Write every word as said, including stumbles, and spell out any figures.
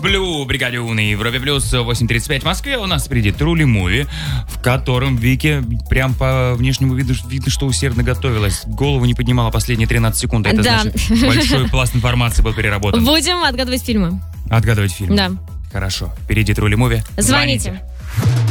Блю, бригаде У на Европе Плюс, восемь тридцать пять в Москве. У нас впереди Трули Муви, в котором Вики прям по внешнему виду видно, что усердно готовилась. Голову не поднимала последние тринадцать секунд. Это Да. значит, большой пласт информации был переработан. Будем отгадывать фильмы. Отгадывать фильм. Да. Хорошо. Впереди Трули Муви. Звоните.